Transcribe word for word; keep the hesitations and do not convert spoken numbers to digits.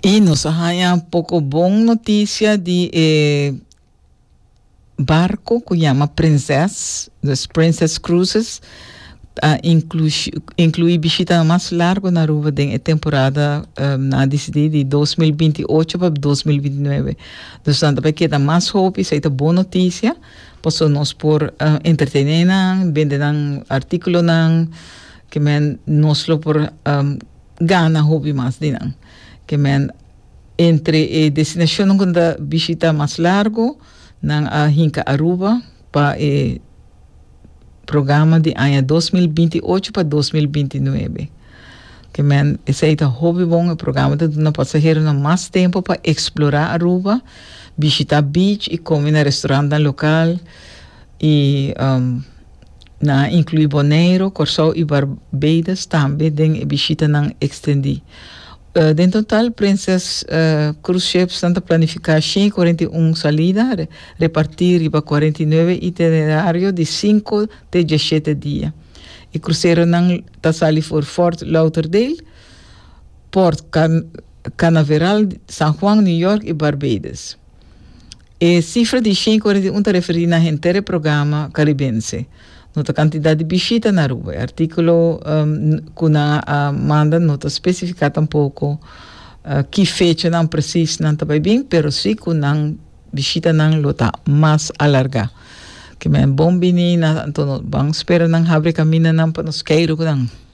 E nos há um pouco bom notícia de eh, barco que chama Princess, das Princess Cruises, uh, inclui, inclui visita mais largo na rua da temporada um, na decidir de dois mil e vinte e oito para dois mil e vinte e nove. Então, também queda mais hope, isso é uma boa notícia. Posso nós por uh, entretener, vender artículos, que men nós lo por um, gana hobby mais de não. Que men entre a destinação com a visita mais largo, nang a hinka Aruba para o programa de ano dois mil e vinte e oito para dois mil e vinte e nove. Que men esse é o hobby bom, o programa de uma passageiro na mais tempo para explorar Aruba, visitar beach e comer no restaurante local e um, na incluir Bonaire, Curaçao e Barbados também tem visita não extendi. Uh, em total, Princess uh, Cruise Ships estão a planificar cento e quarenta e uma salidas, re, repartir para quarenta e nove itinerários de cinco a dezessete dias. E cruzeiro não está sali por Fort Lauderdale, Port Can Canaveral, San Juan, New York e Barbados. E cifra de cento e quarenta e um está referida a inteiro programa caribense. Nota quantidade de visita na rua. Artículo um, que na uh, manda nota especificada um pouco uh, que fecha não precisa não está bem, pero sim que não visita não lota mais alarga. Que me bom bini na então vamos esperar não abre caminho não para nos queiro que não.